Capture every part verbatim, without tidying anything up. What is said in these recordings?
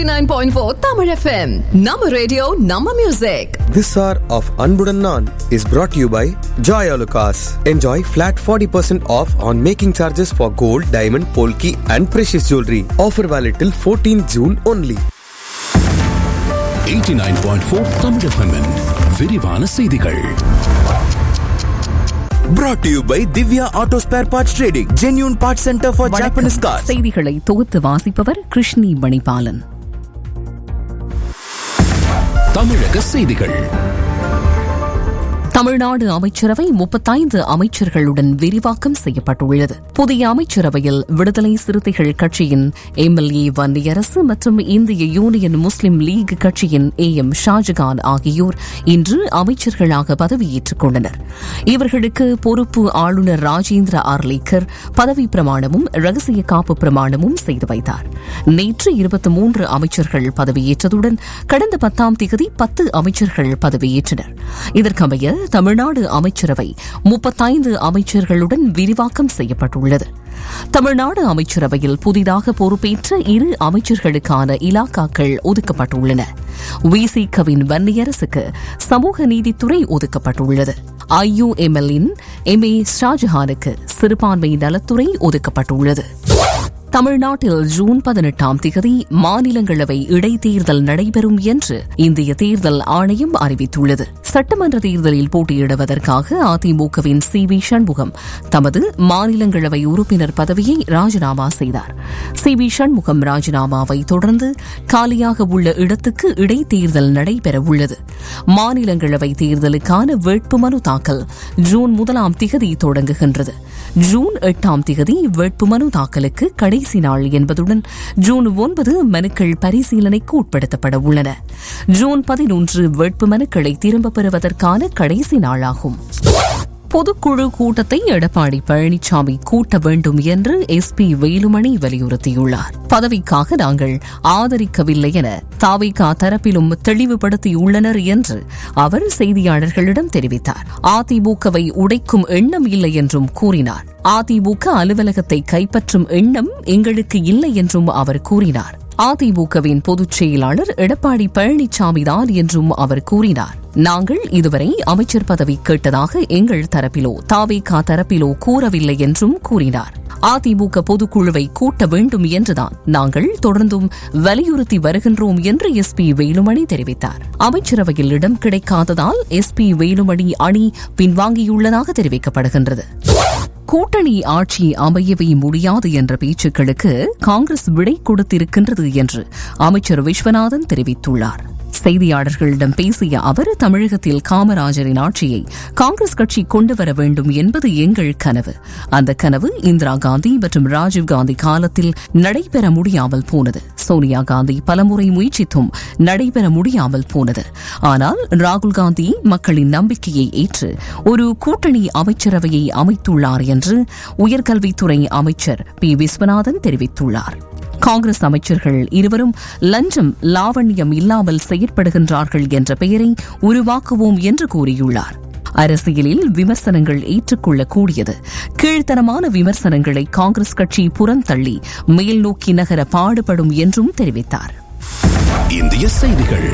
eighty-nine point four Tamil F M. Nama radio, Nama music. This hour of Anbudan Naan is brought to you by Joy Alucas. Enjoy flat forty percent off on making charges for gold, diamond, polki and precious jewelry. Offer valid till fourteenth June only. eighty-nine point four Tamil F M -இன் விரிவான செய்திகள். Brought to you by Divya Auto Spare Parts Trading, genuine parts center for Japanese cars. செய்திகளை தொகுத்து வாசிப்பவர் கிருஷ்ணி மணிபாலன். தமிழக செய்திகள். தமிழ்நாடு அமைச்சரவை முப்பத்தைந்து அமைச்சர்களுடன் விரிவாக்கம் செய்யப்பட்டுள்ளது. புதிய அமைச்சரவையில் விடுதலை சிறுத்தைகள் கட்சியின் எம்எல்ஏ வன்னியரசு மற்றும் இந்திய யூனியன் முஸ்லிம் லீக் கட்சியின் ஏ எம் ஷாஜகான் ஆகியோர் இன்று அமைச்சர்களாக பதவியேற்றுக் கொண்டனர். இவர்களுக்கு பொறுப்பு ஆளுநர் ராஜேந்திர ஆர்லேக்கர் பதவி பிரமாணமும் ரகசிய காப்பு பிரமாணமும் செய்து வைத்தார். நேற்று இருபத்தி மூன்று அமைச்சர்கள் பதவியேற்றதுடன் கடந்த பத்தாம் தேதி பத்து அமைச்சர்கள் பதவியேற்றனர். இதற்கமைய தமிழ்நாடு அமைச்சரவை முப்பத்தைந்து அமைச்சர்களுடன் விரிவாக்கம் செய்யப்பட்டுள்ளது. தமிழ்நாடு அமைச்சரவையில் புதிதாக பொறுப்பேற்ற இரு அமைச்சர்களுக்கான இலாக்காக்கள் ஒதுக்கப்பட்டுள்ளன. விசிகவின் வன்னியரசுக்கு சமூக நீதித்துறை ஒதுக்கப்பட்டுள்ளது. ஐயுஎம்எல்லின் எம் ஏ ஷாஜஹானுக்கு சிறுபான்மை நலத்துறை ஒதுக்கப்பட்டுள்ளது. தமிழ்நாட்டில் ஜூன் பதினெட்டாம் தேதி மாநிலங்களவை இடைத்தேர்தல் நடைபெறும் என்று இந்திய தேர்தல் ஆணையம் அறிவித்துள்ளது. சட்டமன்ற தேர்தலில் போட்டியிடுவதற்காக அதிமுகவின் சி வி சண்முகம் தமது மாநிலங்களவை உறுப்பினர் பதவியை ராஜினாமா செய்தார். சி வி சண்முகம் ராஜினாமாவை தொடர்ந்து காலியாக உள்ள இடத்துக்கு இடைத்தேர்தல் நடைபெறவுள்ளது. மாநிலங்களவை தேர்தலுக்கான வேட்புமனு தாக்கல் ஜூன் முதலாம் தேதி தொடங்குகின்றது. ஜூன் எட்டாம் தேதி வேட்புமனு தாக்கலுக்கு கடைசி நாள் என்பதுடன் ஜூன் ஒன்பது மனுக்கள் பரிசீலனைக்கு உட்படுத்தப்பட உள்ளன. ஜூன் பதினொன்று வேட்புமனுக்களை திரும்பப் பெறுவதற்கான கடைசி நாளாகும். பொதுக்குழு கூட்டத்தை எடப்பாடி பழனிசாமி கூட்ட வேண்டும் என்று எஸ் பி வேலுமணி வலியுறுத்தியுள்ளார். பதவிக்காக நாங்கள் ஆதரிக்கவில்லை என தாவேகா தரப்பிலும் தெளிவுபடுத்தியுள்ளனர் என்று அவர் செய்தியாளர்களிடம் தெரிவித்தார். அதிமுகவை உடைக்கும் எண்ணம் இல்லை என்றும் கூறினார். அதிமுக அலுவலகத்தை கைப்பற்றும் எண்ணம் எங்களுக்கு இல்லை என்றும் அவர் கூறினார். அதிமுகவின் பொதுச் செயலாளர் எடப்பாடி பழனிசாமிதான் என்றும் அவர் கூறினார். நாங்கள் இதுவரை அமைச்சர் பதவி கேட்டதாக எங்கள் தரப்பிலோ தாவேகா தரப்பிலோ கூறவில்லை என்றும் கூறினார். அதிமுக பொதுக்குழுவை கூட்ட வேண்டும் என்றுதான் நாங்கள் தொடர்ந்தும் வலியுறுத்தி வருகின்றோம் என்று எஸ் பி வேலுமணி தெரிவித்தார். அமைச்சரவையில் இடம் கிடைக்காததால் எஸ் பி வேலுமணி அணி பின்வாங்கியுள்ளதாக தெரிவிக்கப்படுகின்றது. கூட்டணி ஆட்சி அமையவே முடியாது என்ற பேச்சுக்களுக்கு காங்கிரஸ் விடை கொடுத்திருக்கின்றது என்று அமைச்சர் விஸ்வநாதன் தெரிவித்துள்ளார். செய்தியாளர்களிடம் பேசிய அவர் தமிழகத்தில் காமராஜரின் ஆட்சியை காங்கிரஸ் கட்சி கொண்டுவர வேண்டும் என்பது எங்கள் கனவு. அந்த கனவு இந்திரா காந்தி மற்றும் ராஜீவ்காந்தி காலத்தில் நடைபெற முடியாமல் போனது. சோனியா காந்தி பலமுறை முயற்சித்தும் நடைபெற முடியாமல் போனது. ஆனால் ராகுல் காந்தி மக்களின் நம்பிக்கையை ஏற்று ஒரு கூட்டணி அமைச்சரவையை அமைத்துள்ளார் என்று உயர்கல்வித்துறை அமைச்சர் பி விஸ்வநாதன் தெரிவித்துள்ளார். காங்கிரஸ் அமைச்சர்கள் இருவரும் லஞ்சம் லாவண்யம் இல்லாமல் செயற்படுகின்றார்கள் என்ற பெயரை உருவாக்குவோம் என்று கூறியுள்ளார். அரசியலில் விமர்சனங்கள் ஏற்றுக்கொள்ளக்கூடியது. கீழ்த்தரமான விமர்சனங்களை காங்கிரஸ் கட்சி புறந்தள்ளி மேல் நோக்கி நகர பாடுபடும் என்றும் தெரிவித்தார். இந்திய செய்திகள்.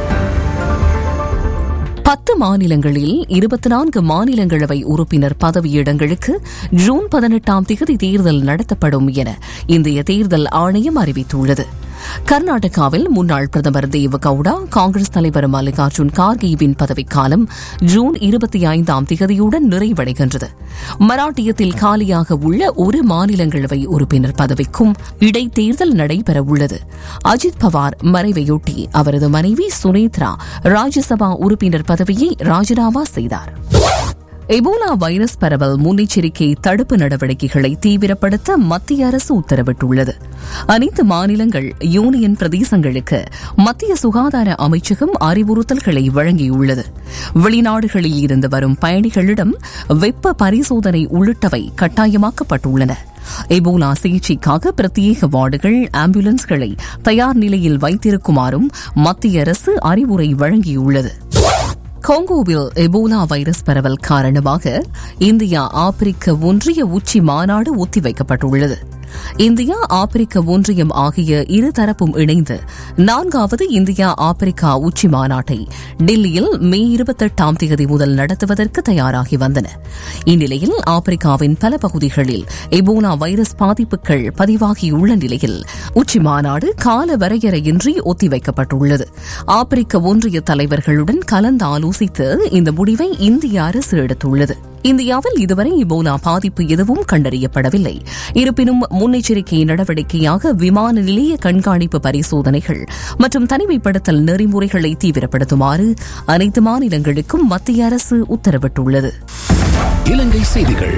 பத்து மாநிலங்களில் இருபத்தி நான்கு மாநிலங்களவை உறுப்பினர் பதவியிடங்களுக்கு ஜூன் பதினெட்டாம் தேதி தேர்தல் நடத்தப்படும் என இந்திய தேர்தல் ஆணையம் அறிவித்துள்ளது. கர்நாடகாவில் முன்னாள் பிரதமர் தேவகவுடா, காங்கிரஸ் தலைவர் மல்லிகார்ஜுன் கார்கேவின் பதவிக்காலம் ஜூன் இருபத்தி ஐந்தாம் தேதியுடன் நிறைவடைகின்றது. மராட்டியத்தில் காலியாக உள்ள ஒரு மாநிலங்களவை உறுப்பினர் பதவிக்கும் இடைத்தேர்தல் நடைபெறவுள்ளது. அஜித் பவார் மறைவையொட்டி அவரது மனைவி சுனேத்ரா ராஜ்யசபா உறுப்பினர் பதவியை ராஜினாமா செய்தார். எபோலா வைரஸ் பரவல் முன்னெச்சரிக்கை தடுப்பு நடவடிக்கைகளை தீவிரப்படுத்த மத்திய அரசு உத்தரவிட்டுள்ளது. அனைத்து மாநிலங்கள், யூனியன் பிரதேசங்களுக்கு மத்திய சுகாதார அமைச்சகம் அறிவுறுத்தல்களை வழங்கியுள்ளது. வெளிநாடுகளில் இருந்து வரும் பயணிகளிடம் வெப்ப பரிசோதனை உள்ளிட்டவை கட்டாயமாக்கப்பட்டுள்ளன. எபோலா சிகிச்சைக்காக பிரத்யேக வார்டுகள், ஆம்புலன்ஸ்களை தயார் நிலையில் வைத்திருக்குமாறும் மத்திய அரசு அறிவுரை வழங்கியுள்ளது. காங்கோவில் எபோலா வைரஸ் பரவல் காரணமாக இந்தியா ஆப்பிரிக்க ஒன்றிய உச்சி மாநாடு ஒத்திவைக்கப்பட்டுள்ளது. இந்தியா ஆப்பிரிக்க ஒன்றியம் ஆகிய இருதரப்பும் இணைந்து நான்காவது இந்தியா ஆப்பிரிக்கா உச்சி மாநாட்டை டெல்லியில் மே இருபத்தெட்டாம் தேதி முதல் நடத்துவதற்கு தயாராகி வந்தன. இந்நிலையில் ஆப்பிரிக்காவின் பல பகுதிகளில் எபோலா வைரஸ் பாதிப்புகள் பதிவாகியுள்ள நிலையில் உச்சி மாநாடு கால வரையறையின்றி ஒத்திவைக்கப்பட்டுள்ளது. ஆப்பிரிக்க ஒன்றிய தலைவர்களுடன் கலந்து ஆலோசித்து இந்த முடிவை இந்திய அரசு எடுத்துள்ளது. இந்தியாவில் இதுவரை இபோலா பாதிப்பு எதுவும் கண்டறியப்படவில்லை. இருப்பினும் முன்னெச்சரிக்கை நடவடிக்கையாக விமான நிலைய கண்காணிப்பு பரிசோதனைகள் மற்றும் தனிமைப்படுத்தல் நெறிமுறைகளை தீவிரப்படுத்துமாறு அனைத்து மாநிலங்களுக்கும் மத்திய அரசு உத்தரவிட்டுள்ளது. இலங்கை செய்திகள்.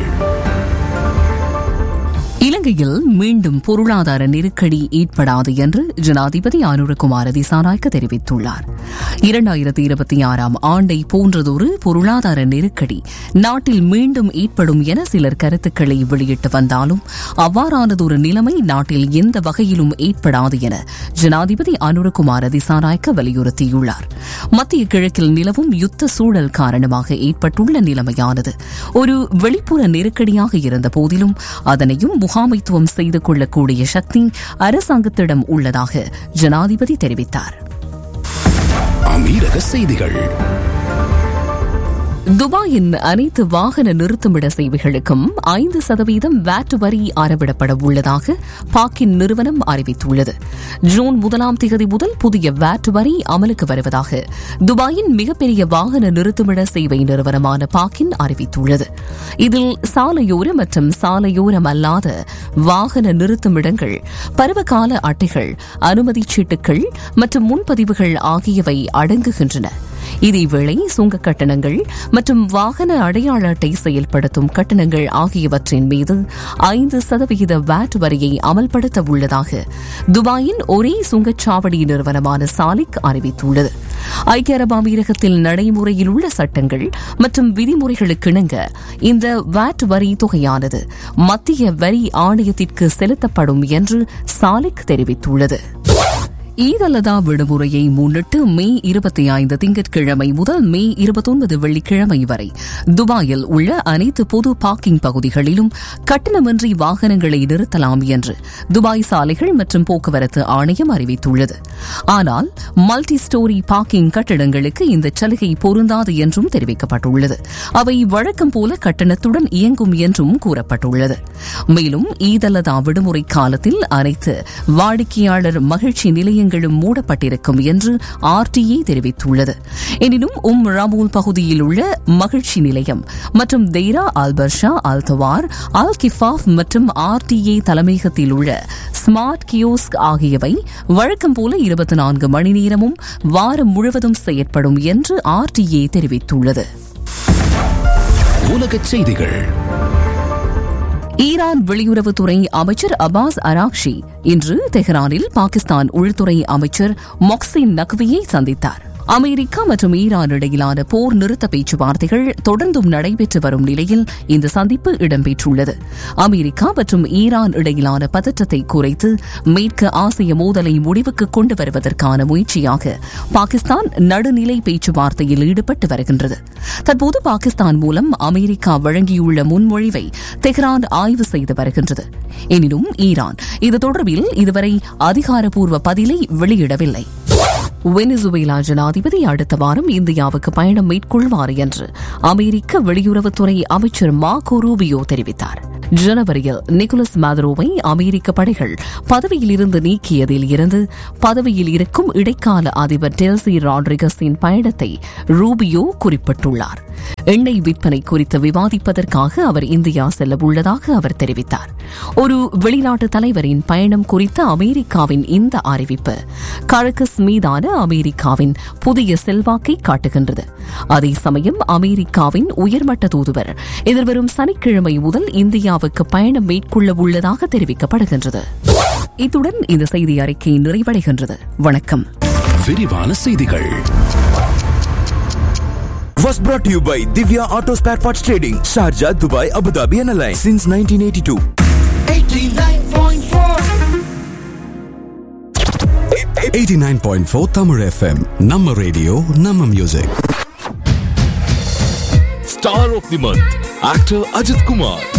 இலங்கையில் மீண்டும் பொருளாதார நெருக்கடி ஏற்படாது என்று ஜனாதிபதி அனுரகுமார திசாநாயக்க தெரிவித்துள்ளார். இரண்டாயிரத்தி இருபத்தி ஆறாம் ஆண்டை போன்றதொரு பொருளாதார நெருக்கடி நாட்டில் மீண்டும் ஏற்படும் என சிலர் கருத்துக்களை வெளியிட்டு வந்தாலும் அவ்வாறானதொரு நிலைமை நாட்டில் எந்த வகையிலும் ஏற்படாது என ஜனாதிபதி அனுரகுமார திசாநாயக்க வலியுறுத்தியுள்ளார். மத்திய கிழக்கில் நிலவும் யுத்த சூழல் காரணமாக ஏற்பட்டுள்ள நிலைமையானது ஒரு வெளிப்புற நெருக்கடியாக இருந்த போதிலும் அதனையும் முகாமைத்துவம் செய்து கொள்ளக்கூடிய சக்தி அரசாங்கத்திடம் உள்ளதாக ஜனாதிபதி தெரிவித்தார். அமீரக செய்திகள். துபாயின் அனைத்து வாகன நிறுத்துமிட சேவைகளுக்கும் ஐந்து சதவீதம் வாட் வரி அறவிடப்பட உள்ளதாக பாக்கின் நிறுவனம் அறிவித்துள்ளது. ஜூன் முதலாம் தேதி முதல் புதிய வாட் வரி அமலுக்கு வருவதாக துபாயின் மிகப்பெரிய வாகன நிறுத்துமிட சேவை நிறுவனமான பாக்கின் அறிவித்துள்ளது. இதில் சாலையோர மற்றும் சாலையோரம் அல்லாத வாகன நிறுத்துமிடங்கள், பருவகால அட்டைகள், அனுமதி சீட்டுகள் மற்றும் முன்பதிவுகள் ஆகியவை அடங்குகின்றன. இதேவேளை சுங்க கட்டணங்கள் மற்றும் வாகன அடையாள அட்டை செயல்படுத்தும் கட்டணங்கள் ஆகியவற்றின் மீது ஐந்து சதவீத வாட் வரியை அமல்படுத்த உள்ளதாக துபாயின் ஒரே சுங்கச்சாவடி நிறுவனமான சாலிக் அறிவித்துள்ளது. ஐக்கிய அரபு அமீரகத்தில் நடைமுறையில் உள்ள சட்டங்கள் மற்றும் விதிமுறைகளுக்கிணங்க இந்த வாட் வரி தொகையானது மத்திய வரி ஆணையத்திற்கு செலுத்தப்படும் என்று சாலிக் தெரிவித்துள்ளது. ஈத் அல்லதா விடுமுறையை முன்னிட்டு மே இருபத்தி ஐந்து திங்கட்கிழமை முதல் மே இருபத்தொன்பது வெள்ளிக்கிழமை வரை துபாயில் உள்ள அனைத்து பொது பார்க்கிங் பகுதிகளிலும் கட்டணமின்றி வாகனங்களை நிறுத்தலாம் என்று துபாய் சாலைகள் மற்றும் போக்குவரத்து ஆணையம் அறிவித்துள்ளது. ஆனால் மல்டி ஸ்டோரி பார்க்கிங் கட்டடங்களுக்கு இந்த சலுகை பொருந்தாது என்றும் தெரிவிக்கப்பட்டுள்ளது. அவை வழக்கம் போல கட்டணத்துடன் இயங்கும் என்றும் கூறப்பட்டுள்ளது. மேலும் ஈத் அல்லதா விடுமுறை காலத்தில் அனைத்து வாடிக்கையாளர் மகிழ்ச்சி நிலையங்கள் மூடப்பட்டிருக்கும் என்று ஆர்டிஏ தெரிவித்துள்ளது. எனினும் உம் ரமூல் பகுதியில் உள்ள மகிழ்ச்சி நிலையம் மற்றும் தெய்ரா அல்பர்ஷா, அல்தவார், அல் கிஃபாப் மற்றும் ஆர்டிஏ தலைமையகத்தில் உள்ள ஸ்மார்ட் கியோஸ்க் ஆகியவை வழக்கம் போல இருபத்தி நான்கு மணி நேரமும் வாரம் முழுவதும் செயற்படும் என்று ஆர்டிஏ தெரிவித்துள்ளது. உலகச் செய்திகள். ஈரான் வெளியுறவுத்துறை அமைச்சர் அப்பாஸ் அராக்ஷி இன்று தெஹ்ரானில் பாகிஸ்தான் உள்துறை அமைச்சர் மொக்சின் நக்வியை சந்தித்தார். அமெரிக்கா மற்றும் ஈரான் இடையிலான போர் நிறுத்த பேச்சுவார்த்தைகள் தொடர்ந்தும் நடைபெற்று வரும் நிலையில் இந்த சந்திப்பு இடம்பெற்றுள்ளது. அமெரிக்கா மற்றும் ஈரான் இடையிலான பதற்றத்தை குறைத்து மேற்கு ஆசிய மோதலை முடிவுக்கு கொண்டு வருவதற்கான முயற்சியாக பாகிஸ்தான் நடுநிலை பேச்சுவார்த்தையில் ஈடுபட்டு வருகின்றது. தற்போது பாகிஸ்தான் மூலம் அமெரிக்கா வழங்கியுள்ள முன்மொழிவை தெஹ்ரான் ஆய்வு செய்து வருகின்றது. எனினும் ஈரான் இது தொடர்பில் இதுவரை அதிகாரப்பூர்வ பதிலை வெளியிடவில்லை. வெனிசுவேலா ஜனாதிபதி அடுத்த வாரம் இந்தியாவுக்கு பயணம் மேற்கொள்வார் என்று அமெரிக்க வெளியுறவுத்துறை அமைச்சர் மார்கோ ரூபியோ தெரிவித்தார். ஜனவரியில் நிக்கோலஸ் மாதுரோவை அமெரிக்க படைகள் பதவியில் இருந்து நீக்கியதில் இருந்து பதவியில் இருக்கும் இடைக்கால அதிபர் டெல்சி ராட்ரிகஸின் பயணத்தை ரூபியோ குறிப்பிட்டுள்ளார். எண்ணெய் விற்பனை குறித்து விவாதிப்பதற்காக அவர் இந்தியா செல்ல உள்ளதாக அவர் தெரிவித்தார். ஒரு வெளிநாட்டு தலைவரின் பயணம் குறித்த அமெரிக்காவின் இந்த அறிவிப்பு கழகஸ் மீதான அமெரிக்காவின் புதிய செல்வாக்கை காட்டுகின்றது. அதே சமயம் அமெரிக்காவின் உயர்மட்ட தூதுவர் எதிர்வரும் சனிக்கிழமை முதல் இந்தியாவுக்கு பயணம் மேற்கொள்ள உள்ளதாக தெரிவிக்கப்படுகின்றது. இத்துடன் இந்த செய்தி அறிக்கை நிறைவடைகின்றது. வணக்கம். விரிவான செய்திகள் was brought to you by Divya Auto Spare Parts Trading, Sharjah, Dubai, Abu Dhabi and Alliance since nineteen eighty-two. eighty-nine point four eighty-nine point four Tamil F M. Namma radio, Namma music. Star of the month, actor Ajit Kumar.